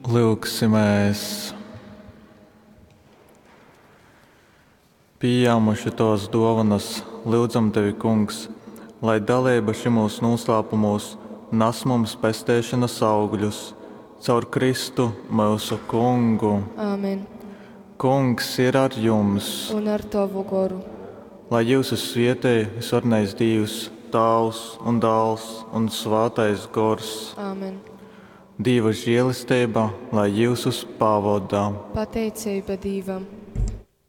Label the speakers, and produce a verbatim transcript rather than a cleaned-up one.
Speaker 1: Lūksimies. Pieņemuši tos dāvanas, lūdzam tevi, Kungs, lai dalība šī mūsu noslēpumos nes mums pestēšanas augļus caur Kristu mūsu Kungu.
Speaker 2: Āmen.
Speaker 1: Kungs ir ar jums,
Speaker 2: Un ar tavu goru.
Speaker 1: lai jūsu svētī visvarnais Dievs, Tēvs un Dēls un Svētais Gors.
Speaker 2: Āmen.
Speaker 1: Dieva žēlastība, lai jūs uz pavada.
Speaker 2: Pateicība Dievam.